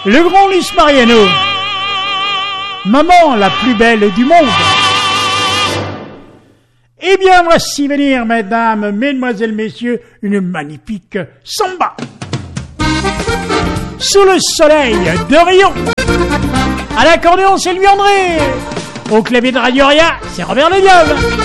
le grand Luis Mariano. Maman la plus belle du monde. Eh bien, voici venir, mesdames, mesdemoiselles, messieurs, une magnifique samba. Sous le soleil de Rio. À l'accordéon, c'est lui André. Au clavier de Radio Ria, c'est Robert Le Diable.